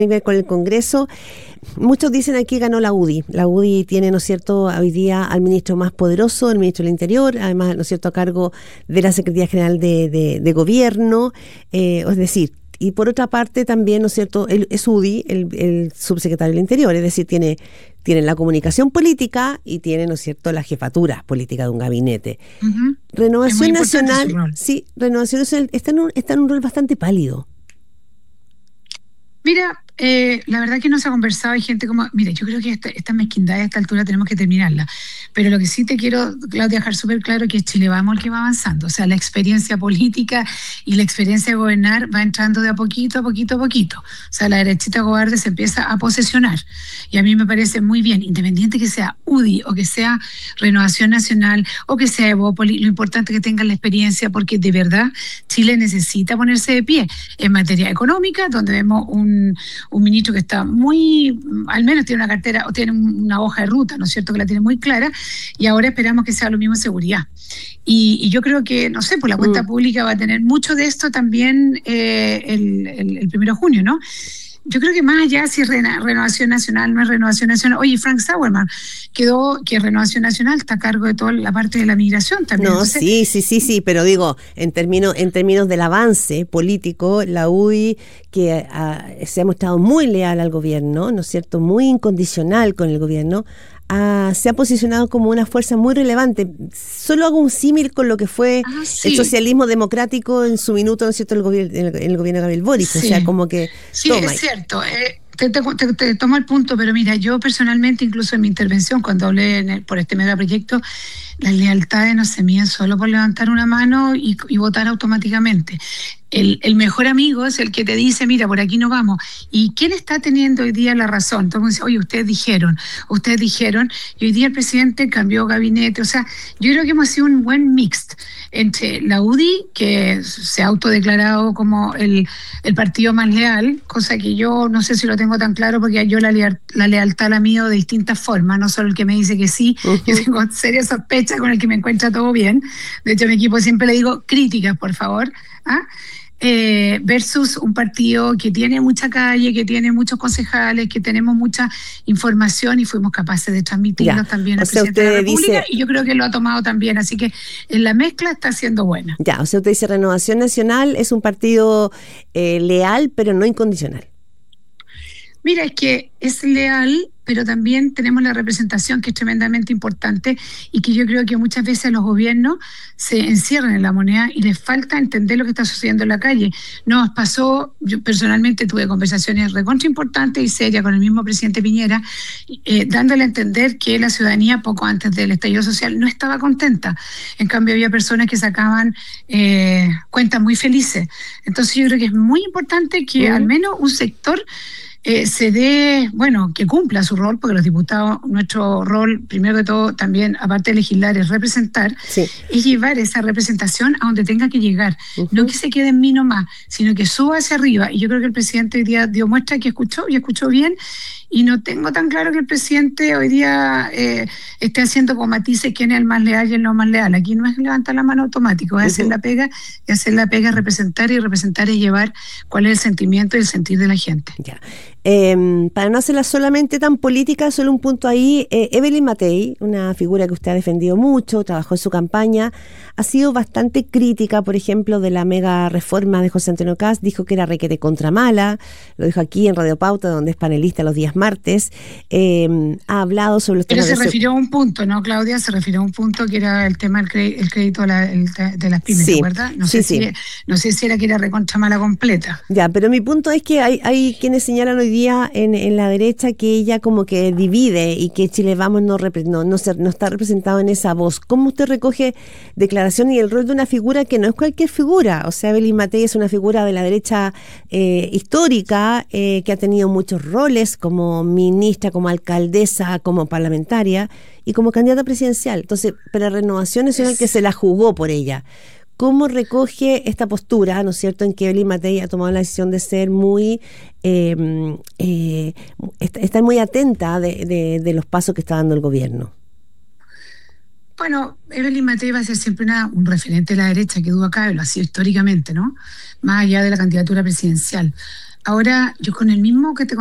ver con el Congreso. Muchos dicen aquí ganó la UDI. La UDI tiene, ¿no es cierto?, hoy día al ministro más poderoso, el ministro del Interior, además, ¿no es cierto?, a cargo de la Secretaría General de Gobierno, es decir, y por otra parte también, ¿no es cierto?, es UDI, el subsecretario del Interior, es decir, tiene la comunicación política y tiene, ¿no es cierto?, la jefatura política de un gabinete. Uh-huh. Renovación Nacional, sí, Renovación Nacional está en un rol bastante pálido. Mira, la verdad que no se ha conversado, hay gente como, mira, yo creo que esta mezquindad a esta altura tenemos que terminarla, pero lo que sí te quiero, Claudia, dejar súper claro que es Chile Vamos el que va avanzando, o sea, la experiencia política y la experiencia de gobernar va entrando de a poquito, a poquito, a poquito, o sea, la derechita cobarde se empieza a posesionar, y a mí me parece muy bien, independiente que sea UDI o que sea Renovación Nacional o que sea Evópoli, lo importante es que tengan la experiencia, porque de verdad Chile necesita ponerse de pie en materia económica, donde vemos un ministro que está muy, al menos tiene una cartera o tiene una hoja de ruta, ¿no es cierto?, que la tiene muy clara, y ahora esperamos que sea lo mismo en seguridad. Y yo creo que, no sé, pues la cuenta pública va a tener mucho de esto también el 1 de junio, ¿no? Yo creo que más allá si es Renovación Nacional, no es Renovación Nacional. Oye, Frank Sauerman quedó que Renovación Nacional está a cargo de toda la parte de la migración también. No, entonces, sí, pero digo, en términos del avance político, la UDI que se ha mostrado muy leal al gobierno, ¿no es cierto?, muy incondicional con el gobierno, se ha posicionado como una fuerza muy relevante. Solo hago un símil con lo que fue el socialismo democrático en su minuto, ¿no es cierto?, el gobierno de Gabriel Boric. Sí. O sea, como que... Sí, es cierto. Te tomo el punto, pero mira, yo personalmente, incluso en mi intervención, cuando hablé por este megaproyecto, las lealtades no se miden solo por levantar una mano y votar automáticamente. El mejor amigo es el que te dice, mira, por aquí no vamos. ¿Y quién está teniendo hoy día la razón? Entonces dice, oye, ustedes dijeron, y hoy día el presidente cambió gabinete. O sea, yo creo que hemos sido un buen mixed entre la UDI, que se ha autodeclarado como el partido más leal, cosa que yo no sé si lo tengo tan claro, porque yo la lealtad la mido de distintas formas, no solo el que me dice que sí, yo tengo serias sospechas con el que me encuentra todo bien. De hecho, a mi equipo siempre le digo, críticas, por favor, versus un partido que tiene mucha calle, que tiene muchos concejales, que tenemos mucha información y fuimos capaces de transmitirlo también al presidente de la República, y yo creo que lo ha tomado también, así que en la mezcla está siendo buena. Ya, o sea, usted dice Renovación Nacional es un partido leal, pero no incondicional. Mira, es que es leal, pero también tenemos la representación, que es tremendamente importante, y que yo creo que muchas veces los gobiernos se encierran en la moneda y les falta entender lo que está sucediendo en la calle. Nos pasó, yo personalmente tuve conversaciones recontra importantes y serias con el mismo presidente Piñera, dándole a entender que la ciudadanía poco antes del estallido social no estaba contenta. En cambio había personas que sacaban cuentas muy felices. Entonces yo creo que es muy importante que al menos un sector se dé, que cumpla su rol, porque los diputados, nuestro rol, primero de todo, también, aparte de legislar, es representar, es llevar esa representación a donde tenga que llegar. No que se quede en mí nomás, sino que suba hacia arriba. Y yo creo que el presidente hoy día dio muestra que escuchó, y escuchó bien, y no tengo tan claro que el presidente hoy día esté haciendo con matices quién es el más leal y el no más leal. Aquí no es levantar la mano automático, es hacer la pega, y hacer la pega es representar, y representar es llevar cuál es el sentimiento y el sentir de la gente. Ya. Para no hacerla solamente tan política, solo un punto ahí, Evelyn Matei, una figura que usted ha defendido mucho, trabajó en su campaña, ha sido bastante crítica, por ejemplo, de la mega reforma de José Antonio Kast, dijo que era requete contra mala, lo dijo aquí en Radio Pauta, donde es panelista los días martes, ha hablado sobre los temas. Pero se refirió a un punto, ¿no, Claudia? Se refirió a un punto que era el tema del crédito de las pymes, ¿te acuerdas? No sé si era que era recontra mala completa. Ya, pero mi punto es que hay quienes señalan hoy día en la derecha que ella como que divide y que Chile Vamos no está representado en esa voz. ¿Cómo usted recoge declaración y el rol de una figura que no es cualquier figura? O sea, Evelyn Matei es una figura de la derecha histórica que ha tenido muchos roles como ministra, como alcaldesa, como parlamentaria y como candidata presidencial. Entonces, pero Renovación Nacional que se la jugó por ella. ¿Cómo recoge esta postura, ¿no es cierto?, en que Evelyn Matei ha tomado la decisión de ser estar muy atenta de los pasos que está dando el gobierno? Bueno, Evelyn Matei va a ser siempre un referente de la derecha, que duda cabe, lo ha sido históricamente, ¿no? Más allá de la candidatura presidencial. Ahora, yo con el mismo que te